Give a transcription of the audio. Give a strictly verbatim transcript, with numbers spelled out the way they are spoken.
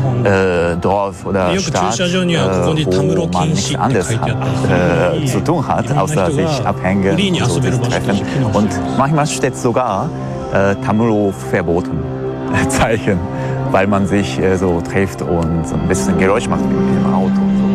äh, Dorf oder Stadt, äh, wo man nichts anderes hat, äh, zu tun hat, außer sich abhängen, so sich treffen. Und manchmal steht sogar äh, Tamulo verboten Zeichen, weil man sich äh, so trifft und so ein bisschen Geräusch macht mit dem Auto.